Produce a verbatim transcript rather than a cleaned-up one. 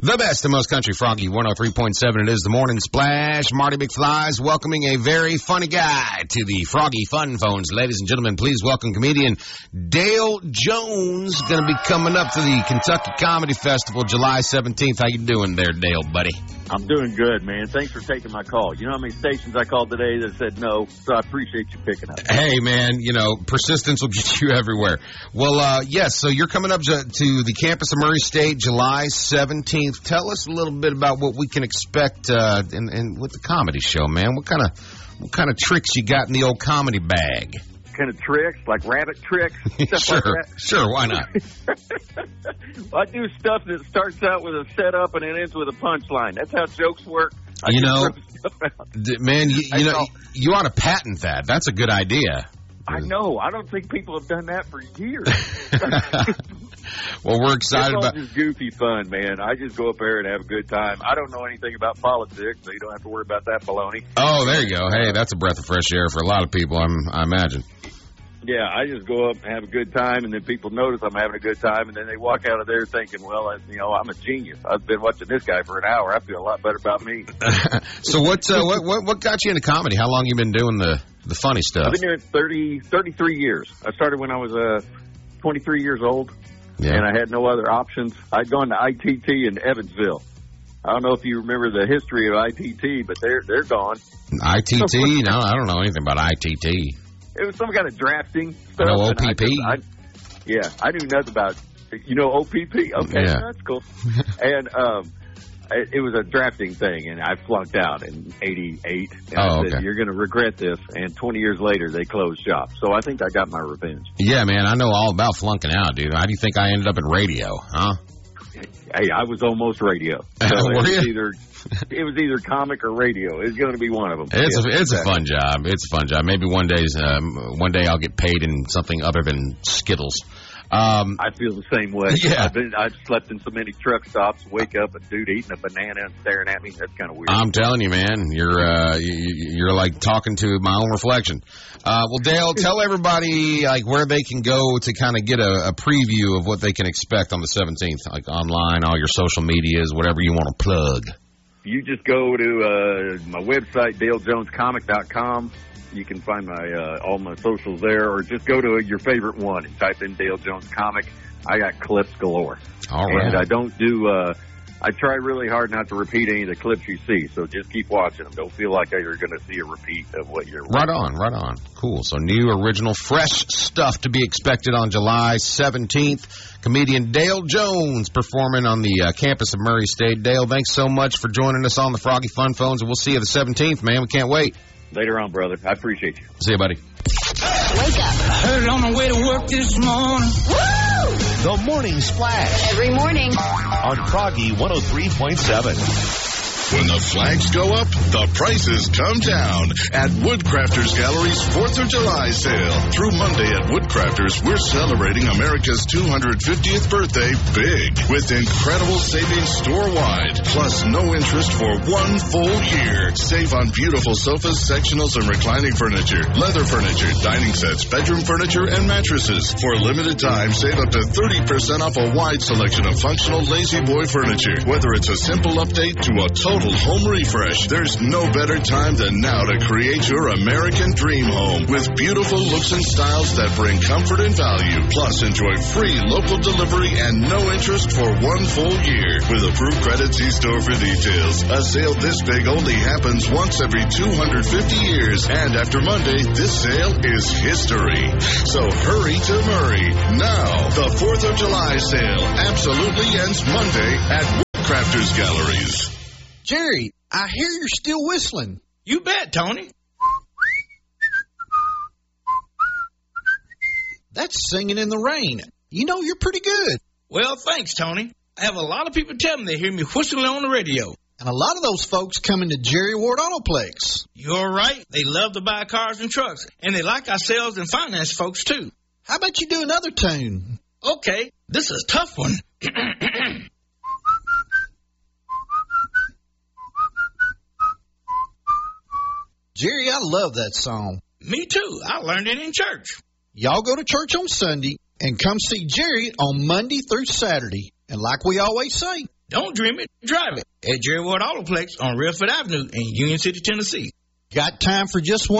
The best and most country, Froggy one oh three point seven. It is the Morning Splash. Marty McFly's welcoming a very funny guy to the Froggy Fun Phones. Ladies and gentlemen, please welcome comedian Dale Jones. Going to be coming up to the Kentucky Comedy Festival July seventeenth. How you doing there, Dale, buddy? I'm doing good, man. Thanks for taking my call. You know how many stations I called today that said no, so I appreciate you picking up. Hey, man, you know, persistence will get you everywhere. Well, uh, yes, so you're coming up to, to the campus of Murray State July seventeenth. Tell us a little bit about what we can expect uh, in, in, with the comedy show, man. What kind of what kind of tricks you got in the old comedy bag? Kind of tricks, like rabbit tricks, stuff sure, like that? Sure, why not? Well, I do stuff that starts out with a setup and it ends with a punchline. That's how jokes work. I you know, d- man, you, you know, know, you ought to patent that. That's a good idea. I know. I don't think people have done that for years. Well, we're excited it's all about just goofy fun, man. I just go up there and have a good time. I don't know anything about politics, so you don't have to worry about that baloney. Oh, there you go. Hey, that's a breath of fresh air for a lot of people, I'm, I imagine. Yeah, I just go up and have a good time, and then people notice I'm having a good time, and then they walk out of there thinking, well, I, you know, I'm a genius. I've been watching this guy for an hour. I feel a lot better about me. So what, uh, what what what got you into comedy? How long you been doing the, the funny stuff? I've been doing it thirty, thirty-three years. I started when I was uh, twenty-three years old, yeah. and I had no other options. I'd gone to I T T in Evansville. I don't know if you remember the history of I T T, but they're they're gone. I T T? No, I don't know anything about I T T. It was some kind of drafting stuff. I know O P P. I, I, yeah, I knew nothing about, you know, O P P. Okay, yeah. That's cool. And um, it, it was a drafting thing, and I flunked out in eighty-eight. And oh, I said, okay. You're going to regret this. And twenty years later, they closed shop. So I think I got my revenge. Yeah, man, I know all about flunking out, dude. How do you think I ended up in radio, huh? Hey, I was almost radio. So Were it was you? either it was either comic or radio. It's going to be one of them. It's yeah, a it's exactly. a fun job. It's a fun job. Maybe one day's um, one day I'll get paid in something other than Skittles. Um, I feel the same way. Yeah. I've, been, I've slept in so many truck stops, wake up, a dude eating a banana and staring at me. That's kind of weird. I'm telling you, man, you're uh, you, you're like talking to my own reflection. Uh, well, Dale, tell everybody like where they can go to kind of get a, a preview of what they can expect on the seventeenth, like online, all your social medias, whatever you want to plug. You just go to uh, my website, dale jones comic dot com. You can find my uh, all my socials there, or just go to your favorite one and type in Dale Jones Comic. I got clips galore. All right. And I don't do, uh, I try really hard not to repeat any of the clips you see, so just keep watching them. Don't feel like you're going to see a repeat of what you're Right on, right on. Cool. So new, original, fresh stuff to be expected on July seventeenth. Comedian Dale Jones performing on the uh, campus of Murray State. Dale, thanks so much for joining us on the Froggy Fun Phones, and we'll see you the seventeenth, man. We can't wait. Later on, brother. I appreciate you. See you, buddy. Wake up. I heard it on the way to work this morning. Woo! The Morning Splash Every morning. on Froggy one oh three point seven. When the flags go up, the prices come down at Woodcrafters Gallery's fourth of July sale. Through Monday at Woodcrafters, we're celebrating America's two hundred fiftieth birthday big with incredible savings store-wide, plus no interest for one full year. Save on beautiful sofas, sectionals, and reclining furniture, leather furniture, dining sets, bedroom furniture, and mattresses. For a limited time, save up to thirty percent off a wide selection of functional Lazy Boy furniture. Whether it's a simple update to a total home refresh, there's no better time than now to create your American dream home with beautiful looks and styles that bring comfort and value. Plus, enjoy free local delivery and no interest for one full year. With approved credit, see store for details. A sale this big only happens once every two hundred fifty years, and after Monday, this sale is history. So hurry to Murray. Now, the fourth of July sale absolutely ends Monday at Woodcrafters Galleries. Jerry, I hear you're still whistling. You bet, Tony. That's singing in the rain. You know you're pretty good. Well, thanks, Tony. I have a lot of people tell me they hear me whistling on the radio. And a lot of those folks come into Jerry Ward Autoplex. You're right. They love to buy cars and trucks, and they like our sales and finance folks, too. How about you do another tune? Okay, this is a tough one. Jerry, I love that song. Me too. I learned it in church. Y'all go to church on Sunday and come see Jerry on Monday through Saturday. And like we always say, Don't dream it, drive it at Jerry Ward Autoplex on Redford Avenue in Union City, Tennessee. Got time for just one